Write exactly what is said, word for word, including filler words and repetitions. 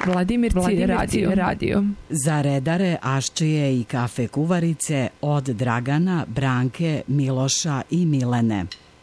Vladimirci, Vladimirci radio. radio. Za redare, Aščije i kafe kuvarice od Dragana, Branke, Miloša i Milene.